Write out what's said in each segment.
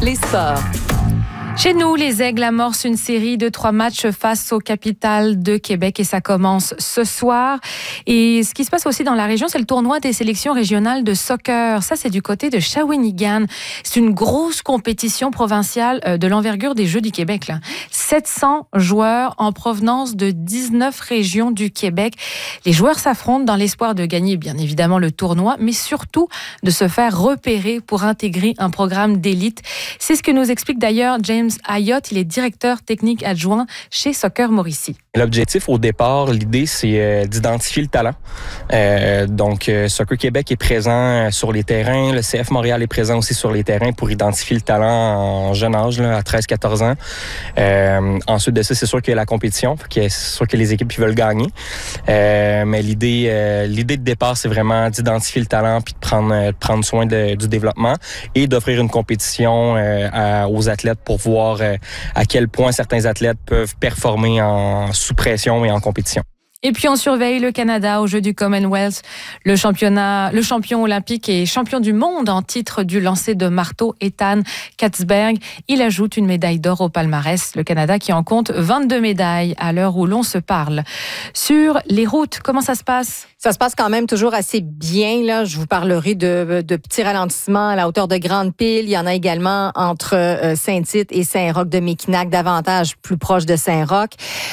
les sports. Chez nous, les Aigles amorcent une série de 3 matchs face aux capitales de Québec et ça commence ce soir. Et ce qui se passe aussi dans la région, c'est le tournoi des sélections régionales de soccer. Ça, c'est du côté de Shawinigan. C'est une grosse compétition provinciale de l'envergure des Jeux du Québec, là. 700 joueurs en provenance de 19 régions du Québec. Les joueurs s'affrontent dans l'espoir de gagner, bien évidemment, le tournoi, mais surtout de se faire repérer pour intégrer un programme d'élite. C'est ce que nous explique d'ailleurs James Ayotte, il est directeur technique adjoint chez Soccer Mauricie. L'objectif au départ, l'idée, c'est d'identifier le talent. Donc, Soccer Québec est présent sur les terrains. Le CF Montréal est présent aussi sur les terrains pour identifier le talent en jeune âge, là, à 13-14 ans. Ensuite de ça, c'est sûr qu'il y a la compétition. C'est sûr que les équipes qui veulent gagner. Mais l'idée de départ, c'est vraiment d'identifier le talent puis de prendre soin du développement et d'offrir une compétition aux athlètes pour voir à quel point certains athlètes peuvent performer sous pression et en compétition. Et puis on surveille le Canada aux Jeux du Commonwealth. Le champion olympique et champion du monde en titre du lancer de marteau, Ethan Katzberg. Il ajoute une médaille d'or au palmarès. Le Canada qui en compte 22 médailles à l'heure où l'on se parle. Sur les routes, comment ça se passe? Ça se passe quand même toujours assez bien, là. Je vous parlerai de petits ralentissements à la hauteur de Grande-Pile. Il y en a également entre Saint-Tite et Saint-Roch-de-Méquinac, davantage plus proche de Saint-Roch.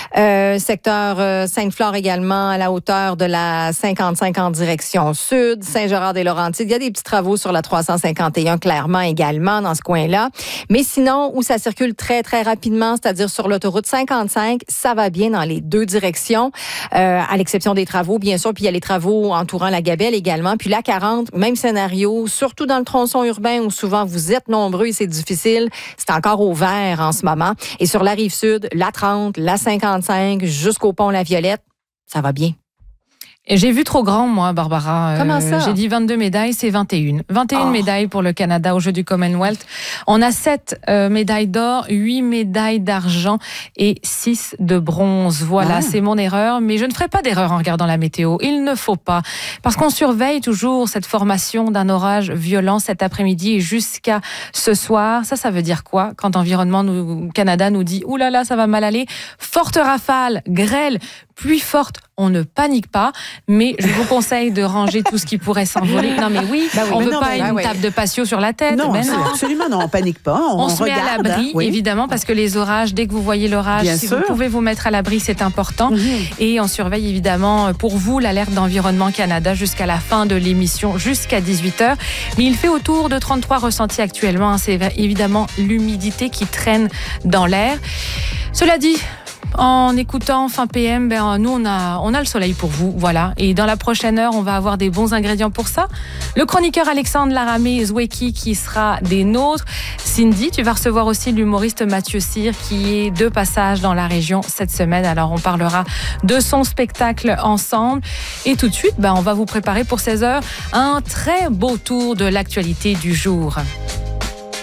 Secteur Sainte-Flore également à la hauteur de la 55 en direction sud, Saint-Gérard-des-Laurentides. Il y a des petits travaux sur la 351 clairement également dans ce coin-là. Mais sinon, où ça circule très, très rapidement, c'est-à-dire sur l'autoroute 55, ça va bien dans les deux directions, à l'exception des travaux, bien sûr. Puis il y a les travaux entourant la Gabelle également. Puis la 40, même scénario, surtout dans le tronçon urbain où souvent vous êtes nombreux et c'est difficile. C'est encore au vert en ce moment. Et sur la rive sud, la 30, la 55, jusqu'au pont La Violette, ça va bien. Et j'ai vu trop grand, moi, Barbara. Comment ça? J'ai dit 22 médailles, c'est 21. 21 médailles pour le Canada aux Jeux du Commonwealth. On a 7 médailles d'or, 8 médailles d'argent et 6 de bronze. Voilà, c'est mon erreur. Mais je ne ferai pas d'erreur en regardant la météo. Il ne faut pas. Parce qu'on surveille toujours cette formation d'un orage violent cet après-midi et jusqu'à ce soir. Ça veut dire quoi? Quand Environnement Canada nous dit « Ouh là là, ça va mal aller ». Forte rafale, grêle, pluie forte. On ne panique pas, mais je vous conseille de ranger tout ce qui pourrait s'envoler. Non, mais oui, on ne veut pas une table de patio sur la tête. Non, absolument non, on panique pas. On se met à l'abri, évidemment, parce que les orages, dès que vous voyez l'orage, si vous pouvez vous mettre à l'abri, c'est important. Et on surveille évidemment pour vous l'alerte d'Environnement Canada jusqu'à la fin de l'émission, jusqu'à 18h. Mais il fait autour de 33 ressentis actuellement. C'est évidemment l'humidité qui traîne dans l'air. Cela dit, en écoutant fin PM, nous on a le soleil pour vous, voilà. Et dans la prochaine heure, on va avoir des bons ingrédients pour ça. Le chroniqueur Alexandre Laramé-Zoueki qui sera des nôtres. Cindy, tu vas recevoir aussi l'humoriste Mathieu Cyr qui est de passage dans la région cette semaine. Alors on parlera de son spectacle ensemble. Et tout de suite, on va vous préparer pour 16h un très beau tour de l'actualité du jour.